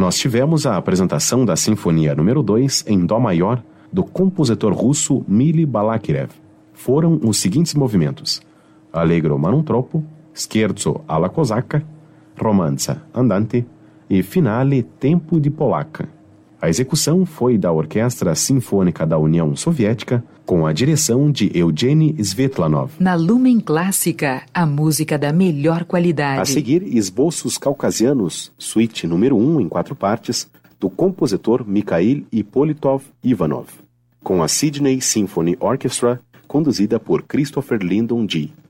nós tivemos a apresentação da Sinfonia número 2 em Dó maior do compositor russo Mili Balakirev. Foram os seguintes movimentos: Allegro ma non troppo, Scherzo alla Cosaca, Romanza andante e Finale Tempo di Polacca. A execução foi da Orquestra Sinfônica da União Soviética, com a direção de Eugeni Svetlanov. Na Lumen Clássica, a música da melhor qualidade. A seguir, Esboços Caucasianos, suíte número 1 em 4 partes, do compositor Mikhail Ippolitov Ivanov, com a Sydney Symphony Orchestra, conduzida por Christopher Lyndon G.